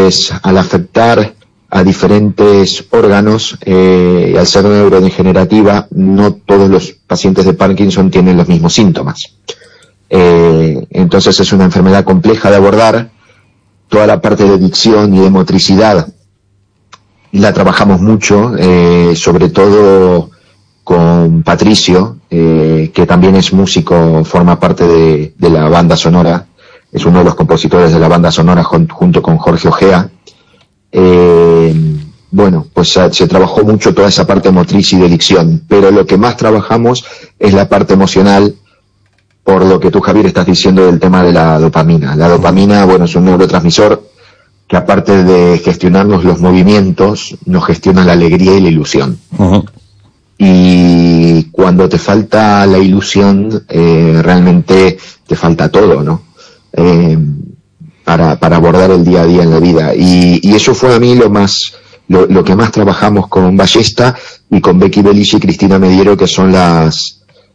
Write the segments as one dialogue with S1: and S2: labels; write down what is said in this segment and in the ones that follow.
S1: Entonces, al afectar a diferentes órganos, al ser neurodegenerativa, no todos los pacientes de Parkinson tienen los mismos síntomas. Entonces es una enfermedad compleja de abordar. Toda la parte de dicción y de motricidad la trabajamos mucho, sobre todo con Patricio, que también es músico, forma parte de la banda sonora, es uno de los compositores de la banda sonora junto con Jorge Ojea. Bueno, pues se trabajó mucho toda esa parte motriz y de dicción, pero lo que más trabajamos es la parte emocional, por lo que tú, Javier, estás diciendo del tema de la dopamina. La dopamina, bueno, es un neurotransmisor que, aparte de gestionarnos los movimientos, nos gestiona la alegría y la ilusión. Uh-huh. Y cuando te falta la ilusión, realmente te falta todo, ¿no? Para abordar el día a día en la vida. Y eso fue a mí lo que más trabajamos con Ballesta y con Becky Belich y Cristina Mediero, que son las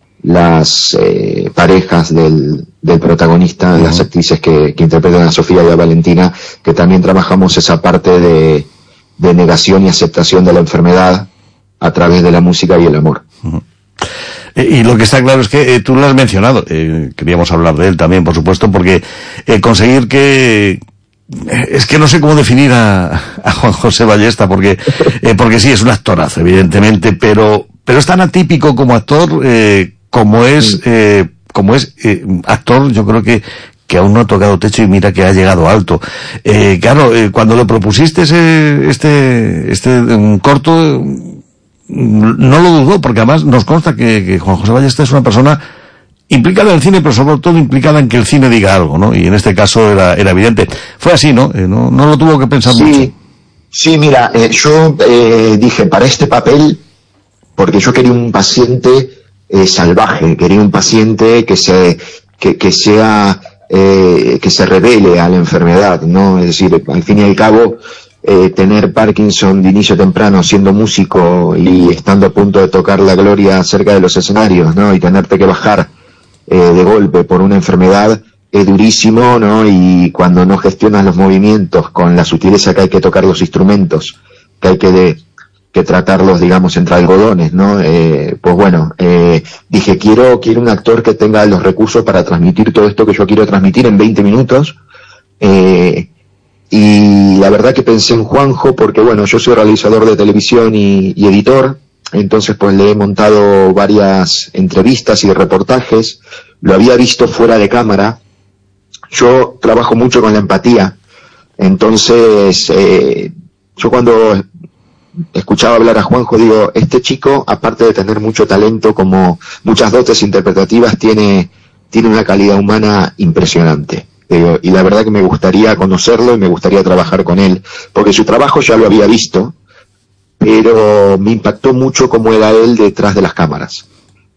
S1: parejas del protagonista, las actrices que interpretan a Sofía y a Valentina, que también trabajamos esa parte de negación y aceptación de la enfermedad a través de la música y el amor. Uh-huh.
S2: Y lo que está claro es que tú lo has mencionado, queríamos hablar de él también, por supuesto, porque conseguir que... Es que no sé cómo definir a Juan José Ballesta, porque sí, es un actorazo, evidentemente, pero es tan atípico como actor, como es actor. Yo creo que aún no ha tocado techo y mira que ha llegado alto. Claro, cuando lo propusiste este corto, no lo dudó, porque además nos consta que Juan José Ballesta es una persona implicada en el cine, pero sobre todo implicada en que el cine diga algo, ¿no? Y en este caso era evidente. Fue así, ¿no? No lo tuvo que pensar mucho.
S1: Sí, mira, yo dije, para este papel, porque yo quería un paciente salvaje, quería un paciente que se revele a la enfermedad, ¿no? Es decir, al fin y al cabo, tener Parkinson de inicio temprano, siendo músico y estando a punto de tocar la gloria cerca de los escenarios, ¿no? Y tenerte que bajar de golpe por una enfermedad es durísimo, ¿no? Y cuando no gestionas los movimientos con la sutileza que hay que tocar los instrumentos, que hay que tratarlos, digamos, entre algodones, ¿no? Pues bueno, dije, quiero un actor que tenga los recursos para transmitir todo esto que yo quiero transmitir en 20 minutos. Y la verdad que pensé en Juanjo porque, bueno, yo soy realizador de televisión y editor, entonces pues le he montado varias entrevistas y reportajes, lo había visto fuera de cámara. Yo trabajo mucho con la empatía, entonces yo cuando escuchaba hablar a Juanjo digo, este chico, aparte de tener mucho talento, como muchas dotes interpretativas, tiene una calidad humana impresionante. Y la verdad que me gustaría conocerlo y me gustaría trabajar con él, porque su trabajo ya lo había visto, pero me impactó mucho cómo era él detrás de las cámaras.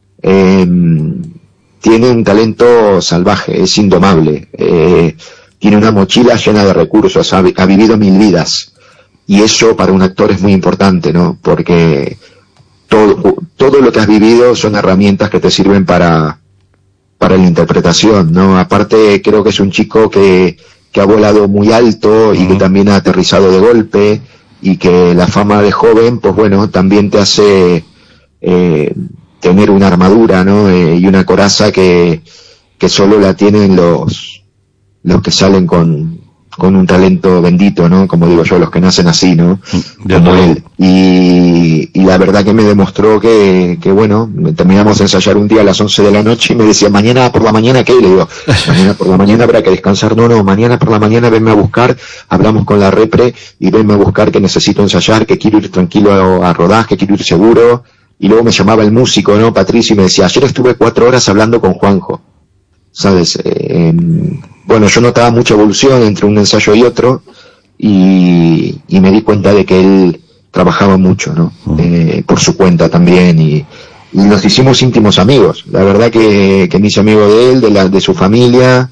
S1: Tiene un talento salvaje, es indomable, tiene una mochila llena de recursos, ha vivido 1000 vidas, y eso para un actor es muy importante, ¿no? Porque todo lo que has vivido son herramientas que te sirven para la interpretación, ¿no? Aparte, creo que es un chico que ha volado muy alto y que también ha aterrizado de golpe, y que la fama de joven, pues bueno, también te hace tener una armadura, ¿no? Y una coraza que solo la tienen los que salen con un talento bendito, ¿no? Como digo yo, los que nacen así, ¿no? Como él. Y la verdad que me demostró que bueno, terminamos de ensayar un día a las 11 de la noche y me decía, mañana por la mañana, ¿qué? Y le digo, mañana por la mañana habrá que descansar. No, mañana por la mañana venme a buscar, hablamos con la repre y venme a buscar, que necesito ensayar, que quiero ir tranquilo a rodaje, que quiero ir seguro. Y luego me llamaba el músico, ¿no? Patricio, y me decía, ayer estuve 4 horas hablando con Juanjo, ¿sabes? Bueno, yo notaba mucha evolución entre un ensayo y otro, y me di cuenta de que él trabajaba mucho, ¿no? Por su cuenta también, y nos hicimos íntimos amigos. La verdad que me hice amigo de él, de su familia,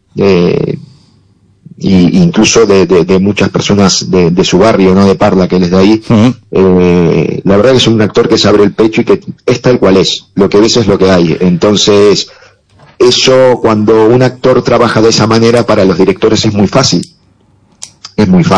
S1: y incluso de muchas personas de su barrio, ¿no? De Parla, que él es de ahí. La verdad que es un actor que se abre el pecho y que es tal cual es. Lo que ves es lo que hay. Entonces, eso, cuando un actor trabaja de esa manera, para los directores es muy fácil. Es muy fácil.